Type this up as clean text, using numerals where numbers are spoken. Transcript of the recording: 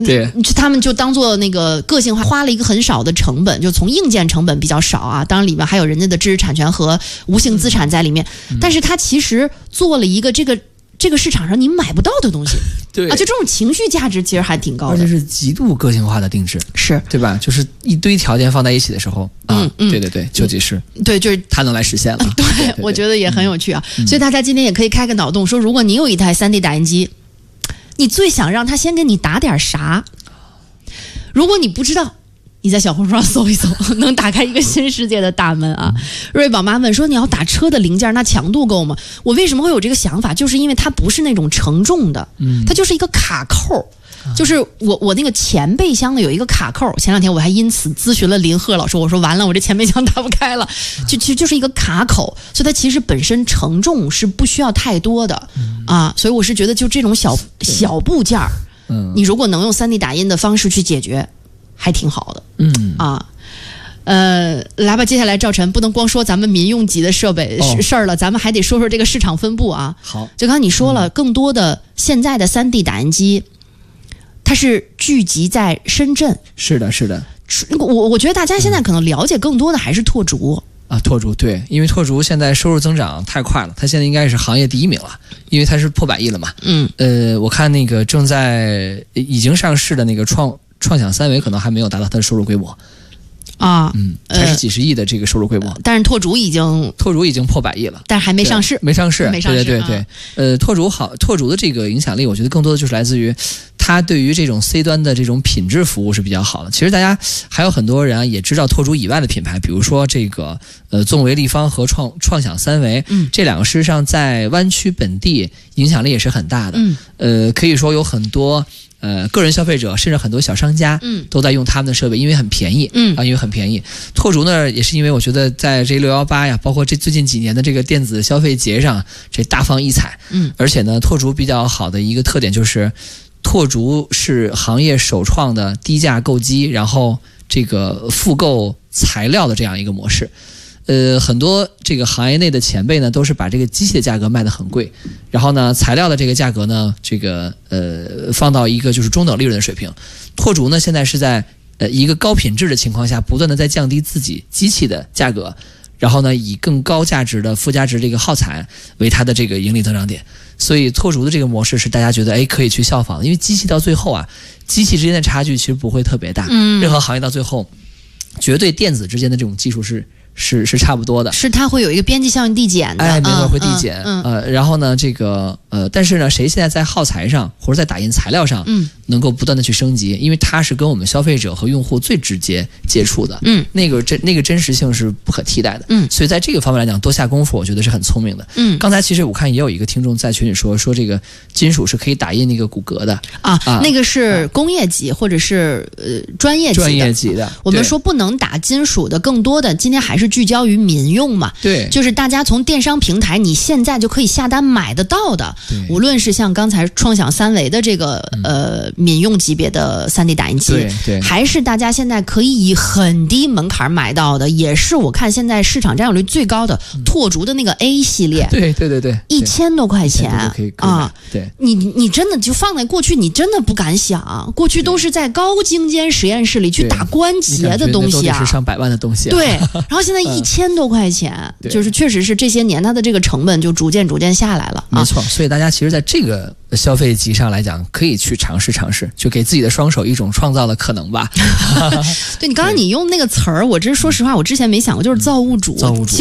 对， 他们就当做那个个性化，花了一个很少的成本，就从硬件成本比较少啊，当然里面还有人家的知识产权和无形资产在里面，但是它其实做了一个这个市场上你买不到的东西。 对啊，就这种情绪价值其实还挺高的， 而且是极度个性化的定制， 是对吧？就是一堆条件放在一起的时候啊，对对对，就是对，就是它能来实现了。 对，我觉得也很有趣啊。所以大家今天也可以开个脑洞，说如果你有一台 3D 打印机，你最想让它先给你打点啥？如果你不知道，你在小红书上搜一搜，能打开一个新世界的大门啊！瑞宝妈问说：“你要打车的零件，那强度够吗？”我为什么会有这个想法？就是因为它不是那种承重的，它就是一个卡扣。就是我那个前备箱的有一个卡扣，前两天我还因此咨询了林鹤老师，我说完了，我这前备箱打不开了，其实就是一个卡口，所以它其实本身承重是不需要太多的啊，所以我是觉得就这种小部件你如果能用 3D 打印的方式去解决，还挺好的。来吧，接下来赵晨不能光说咱们民用级的设备事儿了，咱们还得说说这个市场分布啊。 好， 就刚才你说了，更多的现在的 3D 打印机，它是聚集在深圳。 是的，是的。 我觉得大家现在可能了解更多的还是拓烛。 拓烛对，因为拓烛现在收入增长太快了，它现在应该是行业第1名了，因为它是破100亿了嘛。我看那个已经上市的那个创想三维可能还没有达到它的收入规模。才是几十亿的这个收入规模， 但是拓烛已经破100亿了， 但是还没上市， 没上市。对，拓烛的这个影响力，我觉得更多的就是来自于它对于这种 C 端的这种品质服务是比较好的。其实大家还有很多人也知道拓烛以外的品牌，比如说这个纵维立方和创想三维，这两个事实上在湾区本地影响力也是很大的。可以说有很多个人消费者甚至很多小商家都在用他们的设备，因为很便宜，因为很便宜。拓烛呢也是因为我觉得在这618呀，包括这最近几年的这个电子消费节上，这大放异彩。而且呢，拓烛比较好的一个特点就是拓烛是行业首创的低价购机，然后这个复购材料的这样一个模式。很多这个行业内的前辈呢，都是把这个机器的价格卖得很贵，然后呢，材料的这个价格呢，放到一个就是中等利润的水平。拓烛呢，现在是在一个高品质的情况下，不断的在降低自己机器的价格，然后呢，以更高价值的附加值这个耗材为它的这个盈利增长点。所以拓烛的这个模式是大家觉得可以去效仿的，因为机器到最后啊，机器之间的差距其实不会特别大，任何行业到最后，绝对电子之间的这种技术是差不多的，是它会有一个边际效应递减的， 没错，会递减。然后呢，但是呢，谁现在在耗材上或者在打印材料上，能够不断的去升级，因为它是跟我们消费者和用户最直接接触的，那个真实性是不可替代的，所以在这个方面来讲，多下功夫，我觉得是很聪明的。刚才其实我看也有一个听众在群里说这个金属是可以打印那个骨骼的那个是工业级或者是专业级的。我们说不能打金属的，更多的今天还是聚焦于民用嘛， 对， 就是大家从电商平台你现在就可以下单买得到的，无论是像刚才创想三维的这个民用级别的 3D 打印机， 对，还是大家现在可以以很低门槛买到的，也是我看现在市场占有率最高的拓烛的那个 A 系列， 对 ，1000多块钱啊，对， 你真的就放在过去，你真的不敢想，过去都是在高精尖实验室里去打关节的东西是上百万的东西， 对，然后现在1000多块钱，就是确实是这些年它的这个成本就逐渐下来了， 没错。所以大家其实在这个消费级上来讲，可以去尝试，就给自己的双手一种创造的可能吧。 对，你刚才你用那个词儿，我真说实话，我之前没想过，就是造物主。